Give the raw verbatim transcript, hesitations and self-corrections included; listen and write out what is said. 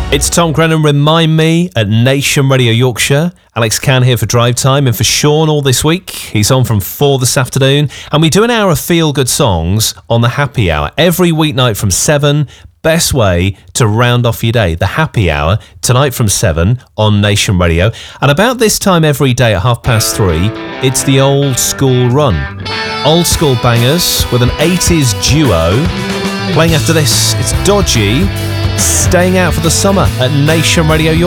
It's Tom Grennan, Remind Me, at Nation Radio Yorkshire. Alex Can here for Drive Time, and for Sean all this week. He's on from four this afternoon. And we do an hour of feel-good songs on the Happy Hour every weeknight from seven. Best way to round off your day. The Happy Hour, tonight from seven on Nation Radio. And about this time every day at half past three, it's the Old School Run. Old school bangers with an eighties duo. Playing after this, it's Dodgy, Staying Out for the Summer at Nation Radio Yorkshire.